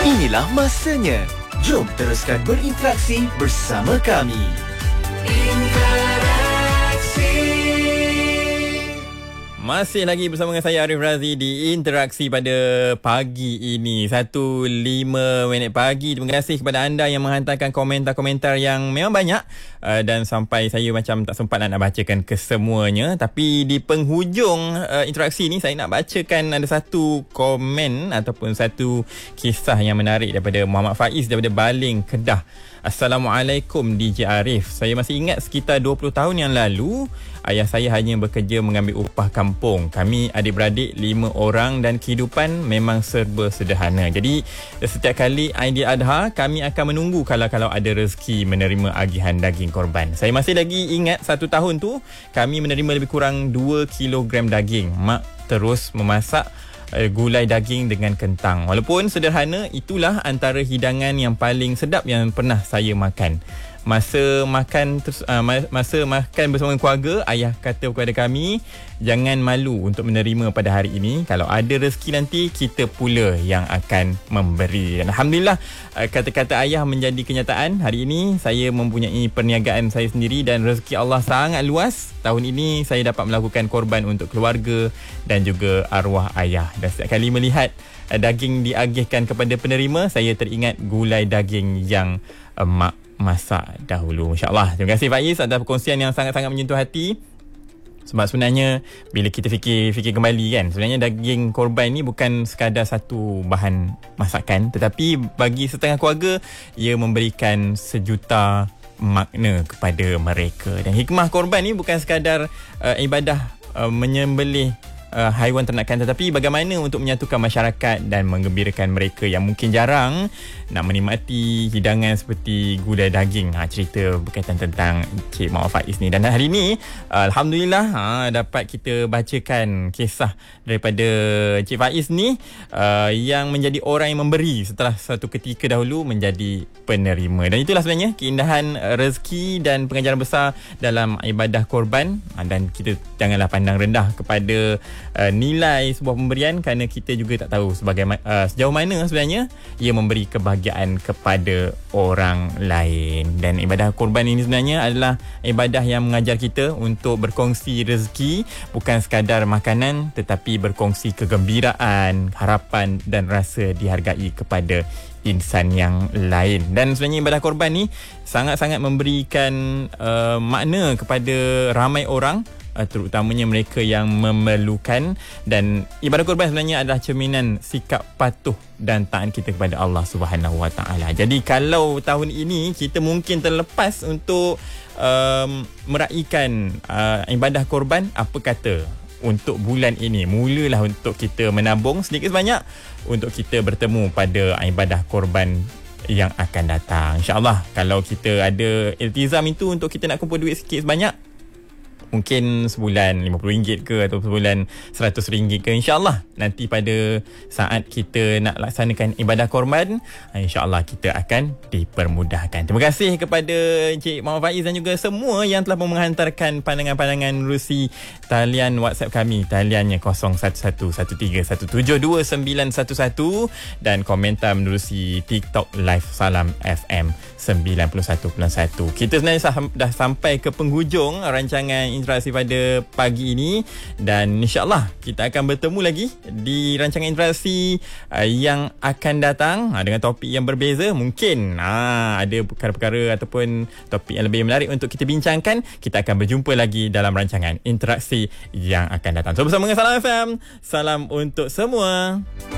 Inilah masanya. Jom teruskan berinteraksi bersama kami. Masih lagi bersama dengan saya Arif Razi di Interaksi pada pagi ini 1.05 pagi. Terima kasih kepada anda yang menghantarkan komentar-komentar yang memang banyak dan sampai saya macam tak sempat nak bacakan kesemuanya. Tapi di penghujung interaksi ni saya nak bacakan ada satu komen ataupun satu kisah yang menarik daripada Muhammad Faiz daripada Baling, Kedah. Assalamualaikum DJ Arif. Saya masih ingat sekitar 20 tahun yang lalu, ayah saya hanya bekerja mengambil upah kampung. Kami adik-beradik 5 orang dan kehidupan memang serba sederhana. Jadi setiap kali Aidiladha, kami akan menunggu kalau ada rezeki menerima agihan daging korban. Saya masih lagi ingat 1 tahun tu kami menerima lebih kurang 2 kilogram daging. Mak terus memasak gulai daging dengan kentang. Walaupun sederhana, itulah antara hidangan yang paling sedap yang pernah saya makan. Masa makan bersama keluarga, ayah kata kepada kami, jangan malu untuk menerima pada hari ini. Kalau ada rezeki nanti, kita pula yang akan memberi. Dan Alhamdulillah, kata-kata ayah menjadi kenyataan. Hari ini saya mempunyai perniagaan saya sendiri dan rezeki Allah sangat luas. Tahun ini saya dapat melakukan korban untuk keluarga dan juga arwah ayah. Dan setiap kali melihat daging diagihkan kepada penerima, saya teringat gulai daging yang mak masak dahulu. InsyaAllah. Terima kasih Faiz atas perkongsian yang sangat-sangat menyentuh hati. Sebab sebenarnya bila kita fikir kembali kan, sebenarnya daging korban ni bukan sekadar satu bahan masakan, tetapi bagi setengah keluarga ia memberikan sejuta makna kepada mereka. Dan hikmah korban ni bukan sekadar ibadah menyembelih haiwan ternakan, tetapi bagaimana untuk menyatukan masyarakat dan menggembirakan mereka yang mungkin jarang nak menikmati hidangan seperti gulai daging. Cerita berkaitan tentang Cik Muhammad Faiz ni. Dan hari ni Alhamdulillah dapat kita bacakan kisah daripada Cik Faiz ni yang menjadi orang yang memberi setelah satu ketika dahulu menjadi penerima. Dan itulah sebenarnya keindahan rezeki dan pengajaran besar dalam ibadah korban. Dan kita janganlah pandang rendah kepada nilai sebuah pemberian, kerana kita juga tak tahu sejauh mana sebenarnya ia memberi kebahagiaan kepada orang lain. Dan ibadah korban ini sebenarnya adalah ibadah yang mengajar kita untuk berkongsi rezeki, bukan sekadar makanan, tetapi berkongsi kegembiraan, harapan dan rasa dihargai kepada insan yang lain. Dan sebenarnya ibadah korban ni sangat-sangat memberikan makna kepada ramai orang, terutamanya mereka yang memerlukan. Dan ibadah korban sebenarnya adalah cerminan sikap patuh dan taat kita kepada Allah Subhanahu Wa Taala. Jadi kalau tahun ini kita mungkin terlepas untuk meraihkan ibadah korban, apa kata untuk bulan ini mulalah untuk kita menabung sedikit sebanyak untuk kita bertemu pada ibadah korban yang akan datang. InsyaAllah kalau kita ada iltizam itu untuk kita nak kumpul duit sikit sebanyak, mungkin sebulan RM50 ke atau sebulan RM100 ke, InsyaAllah nanti pada saat kita nak laksanakan ibadah korban, InsyaAllah kita akan dipermudahkan. Terima kasih kepada Encik Muhammad Faiz dan juga semua yang telah menghantarkan pandangan-pandangan menerusi talian WhatsApp kami. Taliannya 0113172911 dan komentar menerusi TikTok Live Salam FM 91.1. Kita sebenarnya dah sampai ke penghujung rancangan interaksi pada pagi ini, dan insyaAllah kita akan bertemu lagi di rancangan interaksi yang akan datang dengan topik yang berbeza. Mungkin ada perkara-perkara ataupun topik yang lebih menarik untuk kita bincangkan. Kita akan berjumpa lagi dalam rancangan interaksi yang akan datang. So bersama dengan Salam FM, salam untuk semua.